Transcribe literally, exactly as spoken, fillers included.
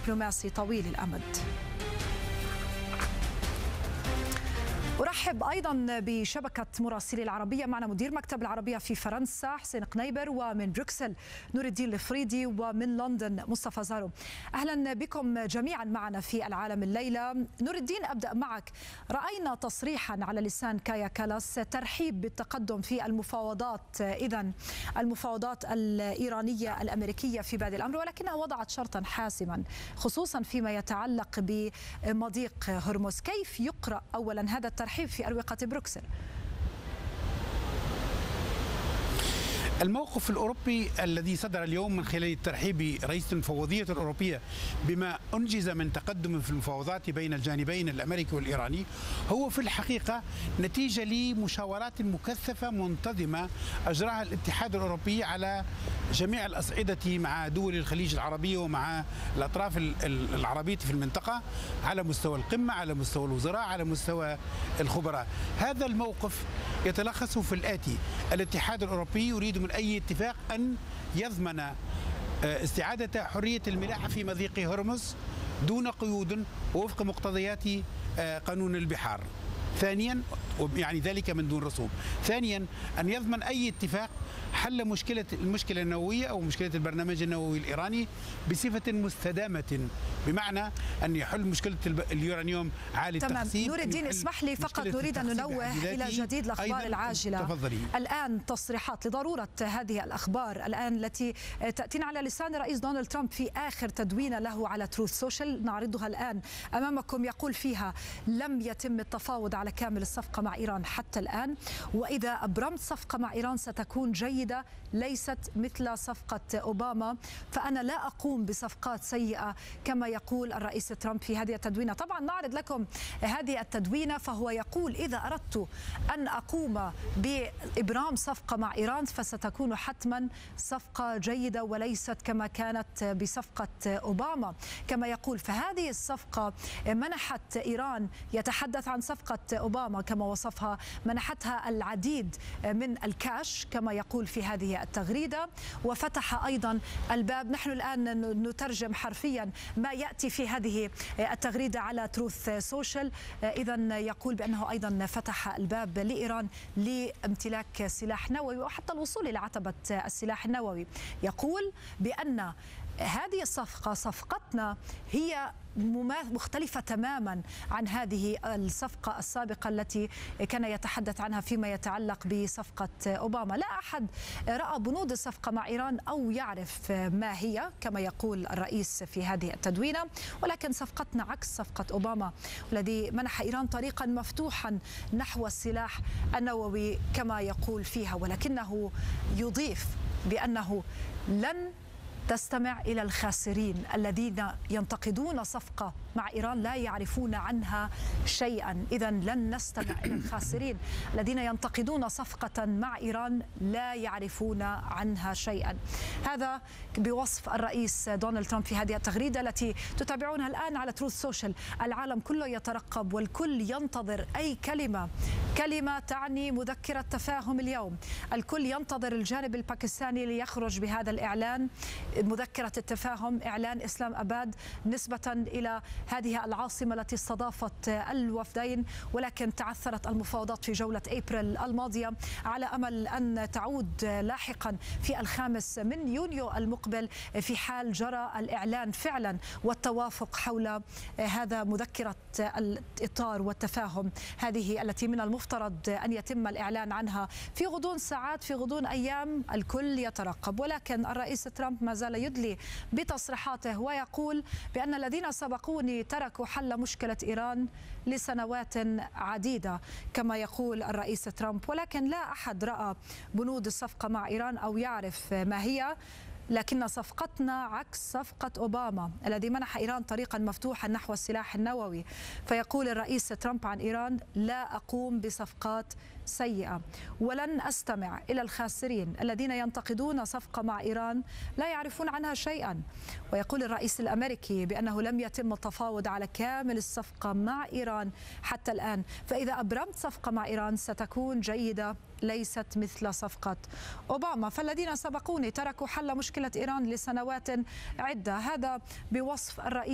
دبلوماسي طويل الأمد. أرحب أيضا بشبكة مراسلي العربية، معنا مدير مكتب العربية في فرنسا حسين قنيبر، ومن بروكسل نور الدين الفريدي، ومن لندن مصطفى زارو. أهلا بكم جميعا معنا في العالم الليلة. نور الدين، أبدأ معك. رأينا تصريحا على لسان كايا كالاس ترحيب بالتقدم في المفاوضات، إذن المفاوضات الإيرانية الأمريكية في بادئ الأمر، ولكنها وضعت شرطا حاسما خصوصا فيما يتعلق بمضيق هرمز. كيف يقرأ أولا هذا الترحيب في أروقة بروكسل؟ الموقف الأوروبي الذي صدر اليوم من خلال الترحيب برئيس المفوضية الأوروبية بما أنجز من تقدم في المفاوضات بين الجانبين الأمريكي والإيراني هو في الحقيقة نتيجة لمشاورات مكثفة منتظمة أجراها الاتحاد الأوروبي على جميع الأصعدة مع دول الخليج العربية ومع الأطراف العربية في المنطقة، على مستوى القمة، على مستوى الوزراء، على مستوى الخبراء. هذا الموقف يتلخص في الآتي: الاتحاد الأوروبي يريد من أي اتفاق أن يضمن استعادة حرية الملاحة في مضيق هرمز دون قيود ووفق مقتضيات قانون البحار. ثانيا، يعني ذلك من دون رسوم. ثانيا، أن يضمن أي اتفاق حل مشكلة المشكلة النووية أو مشكلة البرنامج النووي الإيراني بصفة مستدامة، بمعنى أن يحل مشكلة اليورانيوم عالي التخزين. تمام. نور الدين، اسمح لي فقط، نريد أن ننوه إلى جديد الأخبار العاجلة. تفضلي. الآن تصريحات لضرورة هذه الأخبار الآن التي تأتينا على لسان الرئيس دونالد ترامب في آخر تدوينة له على تروث سوشيال، نعرضها الآن أمامكم. يقول فيها: لم يتم التفاوض على كامل الصفقة مع إيران حتى الآن، وإذا أبرمت صفقة مع إيران ستكون جيدة، ليست مثل صفقة أوباما، فأنا لا أقوم بصفقات سيئة كما يقول الرئيس ترامب في هذه التدوينة. طبعا نعرض لكم هذه التدوينة، فهو يقول: إذا أردت أن أقوم بإبرام صفقة مع إيران فستكون حتما صفقة جيدة وليست كما كانت بصفقة أوباما كما يقول. فهذه الصفقة منحت إيران، يتحدث عن صفقة أوباما كما وصفها، منحتها العديد من الكاش كما يقول في هذه التغريدة، وفتح أيضا الباب. نحن الآن نترجم حرفيا ما يأتي في هذه التغريدة على تروث سوشيال. إذا يقول بأنه أيضا فتح الباب لإيران لامتلاك سلاح نووي وحتى الوصول إلى عتبة السلاح النووي. يقول بأن هذه الصفقة، صفقتنا، هي مختلفة تماما عن هذه الصفقة السابقة التي كان يتحدث عنها فيما يتعلق بصفقة أوباما. لا أحد رأى بنود الصفقة مع إيران أو يعرف ما هي كما يقول الرئيس في هذه التدوينة، ولكن صفقتنا عكس صفقة أوباما الذي منح إيران طريقا مفتوحا نحو السلاح النووي كما يقول فيها، ولكنه يضيف بأنه لن تستمع إلى الخاسرين الذين ينتقدون صفقة مع إيران لا يعرفون عنها شيئا. إذا لن نستمع إلى الخاسرين الذين ينتقدون صفقة مع إيران لا يعرفون عنها شيئا. هذا بوصف الرئيس دونالد ترامب في هذه التغريدة التي تتابعونها الآن على تروث سوشيال. العالم كله يترقب والكل ينتظر أي كلمة، كلمة تعني مذكرة تفاهم اليوم. الكل ينتظر الجانب الباكستاني ليخرج بهذا الإعلان، مذكرة التفاهم، إعلان إسلام أباد نسبة إلى هذه العاصمة التي استضافت الوفدين، ولكن تعثرت المفاوضات في جولة أبريل الماضية على أمل أن تعود لاحقا في الخامس من يونيو المقبل في حال جرى الإعلان فعلا والتوافق حول هذا مذكرة الإطار والتفاهم، هذه التي من المفترض أن يتم الإعلان عنها في غضون ساعات، في غضون أيام. الكل يترقب، ولكن الرئيس ترامب ما زال يدلي بتصريحاته ويقول بأن الذين سبقوني تركوا حل مشكلة إيران لسنوات عديدة كما يقول الرئيس ترامب، ولكن لا أحد رأى بنود الصفقة مع إيران أو يعرف ما هي. لكن صفقتنا عكس صفقة أوباما الذي منح إيران طريقا مفتوحا نحو السلاح النووي. فيقول الرئيس ترامب عن إيران: لا أقوم بصفقات سيئة ولن أستمع إلى الخاسرين الذين ينتقدون صفقة مع إيران لا يعرفون عنها شيئا. ويقول الرئيس الأمريكي بأنه لم يتم التفاوض على كامل الصفقة مع إيران حتى الآن، فإذا أبرمت صفقة مع إيران ستكون جيدة ليست مثل صفقة أوباما. فالذين سبقوني تركوا حل مشكلة إيران لسنوات عدة. هذا بوصف الرئيس